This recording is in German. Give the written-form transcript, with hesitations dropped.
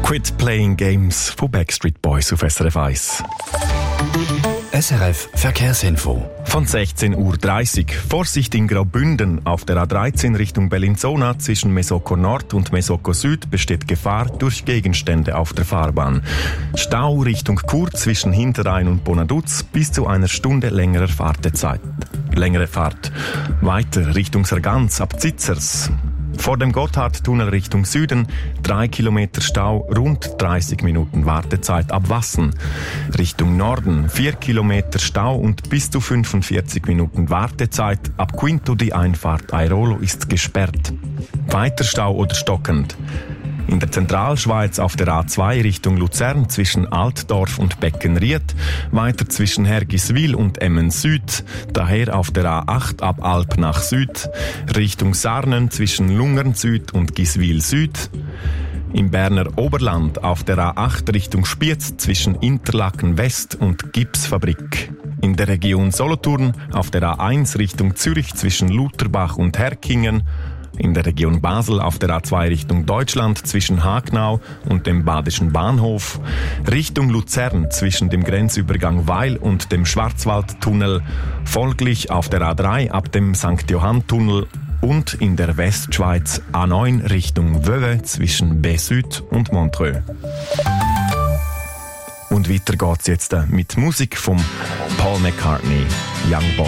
Quit Playing Games von Backstreet Boys auf SRF 1. SRF Verkehrsinfo. Von 16.30 Uhr. Vorsicht in Graubünden. Auf der A13 Richtung Bellinzona zwischen Mesoko Nord und Mesoko Süd besteht Gefahr durch Gegenstände auf der Fahrbahn. Stau Richtung Chur zwischen Hinterrhein und Bonaduz bis zu einer Stunde längere Fahrt. Weiter Richtung Sargans ab Zitzers. Vor dem Gotthardtunnel Richtung Süden 3 Kilometer Stau, rund 30 Minuten Wartezeit ab Wassen. Richtung Norden 4 Kilometer Stau und bis zu 45 Minuten Wartezeit. Ab Quinto die Einfahrt Airolo ist gesperrt. Weiter Stau oder stockend. In der Zentralschweiz auf der A2 Richtung Luzern zwischen Altdorf und Beckenried, weiter zwischen Hergiswil und Emmen Süd, daher auf der A8 ab Alp nach Süd, Richtung Sarnen zwischen Lungern Süd und Giswil Süd, im Berner Oberland auf der A8 Richtung Spiez zwischen Interlaken West und Gipsfabrik. In der Region Solothurn auf der A1 Richtung Zürich zwischen Lutherbach und Herkingen, in der Region Basel auf der A2 Richtung Deutschland zwischen Hagnau und dem Badischen Bahnhof, Richtung Luzern zwischen dem Grenzübergang Weil und dem Schwarzwaldtunnel, folglich auf der A3 ab dem St. Johann-Tunnel und in der Westschweiz A9 Richtung Vevey zwischen B-Süd und Montreux. Und weiter geht's jetzt mit Musik von Paul McCartney, Young Boy.